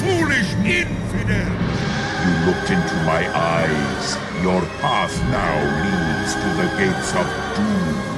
foolish infidel! You looked into my eyes. Your path now leads to the gates of doom.